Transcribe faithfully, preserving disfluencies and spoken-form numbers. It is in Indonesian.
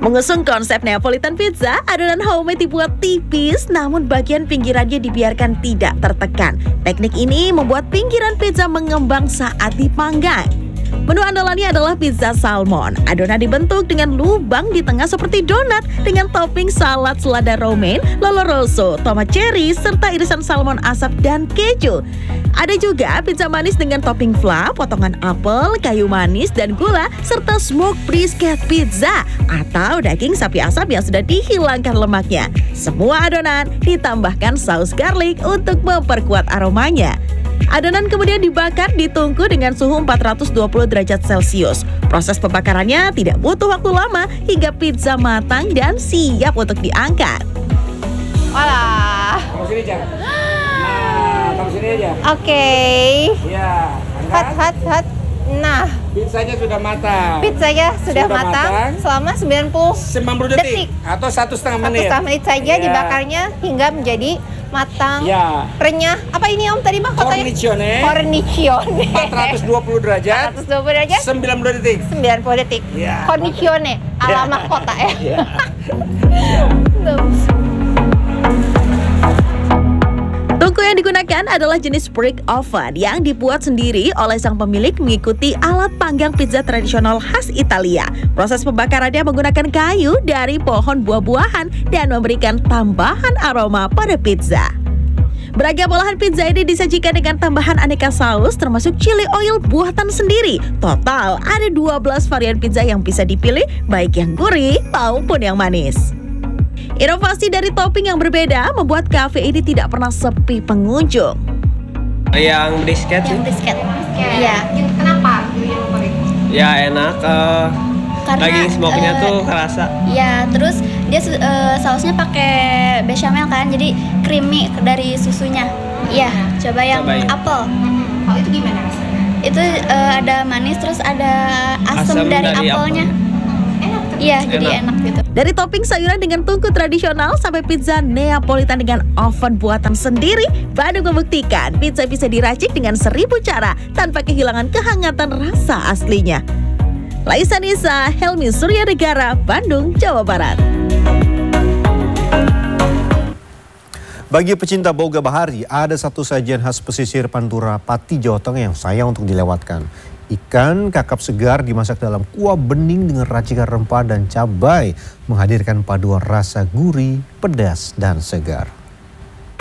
Mengusung konsep Neapolitan pizza, adonan homemade dibuat tipis namun bagian pinggirannya dibiarkan tidak tertekan. Teknik ini membuat pinggiran pizza mengembang saat dipanggang. Menu andalannya adalah pizza salmon. Adonan dibentuk dengan lubang di tengah seperti donat dengan topping salad selada romaine, lolo rosso, tomat cherry, serta irisan salmon asap dan keju. Ada juga pizza manis dengan topping flan, potongan apel, kayu manis, dan gula, serta smoked brisket pizza atau daging sapi asap yang sudah dihilangkan lemaknya. Semua adonan ditambahkan saus garlic untuk memperkuat aromanya. Adonan kemudian dibakar di tungku dengan suhu empat ratus dua puluh derajat Celcius. Proses pembakarannya tidak butuh waktu lama hingga pizza matang dan siap untuk diangkat. Walah. Kamu sini aja. Nah, kamu sini aja. Oke. Okay. Iya. Hot, hot, hot. Nah, pizzanya sudah matang. Pizzanya sudah, sudah matang, matang selama sembilan puluh detik, detik atau satu setengah menit. Satu setengah menit saja ya. Dibakarnya hingga menjadi matang, ya. Renyah. Apa ini Om tadi mah katanya? Cornicione. Cornicione. empat ratus dua puluh derajat. empat ratus dua puluh derajat. sembilan puluh detik. sembilan puluh detik. Ya. Cornicione ala ya. Mahkota ya. Ya. Tungku yang digunakan adalah jenis brick oven yang dibuat sendiri oleh sang pemilik mengikuti alat panggang pizza tradisional khas Italia. Proses pembakarannya menggunakan kayu dari pohon buah-buahan dan memberikan tambahan aroma pada pizza. Beragam olahan pizza ini disajikan dengan tambahan aneka saus termasuk chili oil buatan sendiri. Total ada dua belas varian pizza yang bisa dipilih, baik yang gurih maupun yang manis. Inovasi dari topping yang berbeda membuat kafe ini tidak pernah sepi pengunjung. Yang brisket sih. Yang brisket. Iya. Kenapa? Ya enak. Uh, Karena daging smoke-nya uh, tuh kerasa. Iya, terus dia uh, sausnya pakai bechamel kan, jadi creamy dari susunya. Iya, coba yang Cobain. apel. Oh, itu gimana rasanya? Itu uh, ada manis terus ada asam, Asam dari, dari apelnya. apel. Iya, jadi enak gitu. Dari topping sayuran dengan tungku tradisional sampai pizza Neapolitan dengan oven buatan sendiri, Bandung membuktikan pizza bisa diracik dengan seribu cara tanpa kehilangan kehangatan rasa aslinya. Laisa Nisa, Helmi Suryanegara, Bandung, Jawa Barat. Bagi pecinta boga bahari, ada satu sajian khas pesisir Pantura, Pati, Jawa Tengah yang sayang untuk dilewatkan. Ikan kakap segar dimasak dalam kuah bening dengan racikan rempah dan cabai, menghadirkan paduan rasa gurih, pedas, dan segar.